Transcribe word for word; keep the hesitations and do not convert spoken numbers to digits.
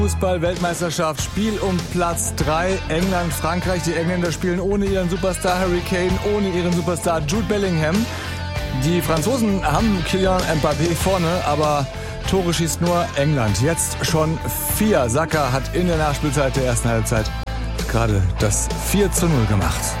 Fußball-Weltmeisterschaft, Spiel um Platz drei, England, Frankreich. Die Engländer spielen ohne ihren Superstar Harry Kane, ohne ihren Superstar Jude Bellingham. Die Franzosen haben Kylian Mbappé vorne, aber Tore schießt nur England. Jetzt schon vier. Saka hat in der Nachspielzeit der ersten Halbzeit gerade das vier zu null gemacht.